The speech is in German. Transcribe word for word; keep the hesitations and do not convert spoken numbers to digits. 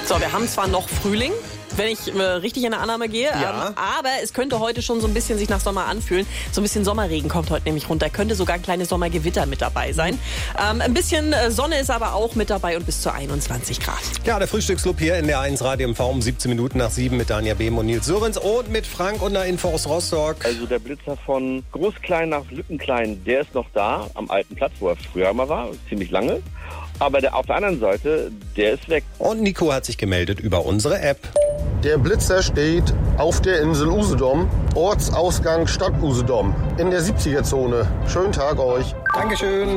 So, wir haben zwar noch Frühling, wenn ich äh, richtig in der Annahme gehe, Ja. ähm, aber es könnte heute schon so ein bisschen sich nach Sommer anfühlen. So ein bisschen Sommerregen kommt heute nämlich runter. Könnte sogar ein kleines Sommergewitter mit dabei sein. Ähm, ein bisschen äh, Sonne ist aber auch mit dabei und bis zu einundzwanzig Grad. Ja, der Frühstücksclub hier in der eins Radio M V um siebzehn Minuten nach sieben mit Danja Behm und Nils Sörenz und mit Frank und einer Info aus Rostock. Also der Blitzer von Großklein nach Lückenklein, der ist noch da, am alten Platz, wo er früher mal war, ziemlich lange. Aber der, auf der anderen Seite, der ist weg. Und Nico hat sich gemeldet über unsere App. Der Blitzer steht auf der Insel Usedom, Ortsausgang Stadt Usedom, in der siebziger Zone. Schönen Tag euch. Dankeschön.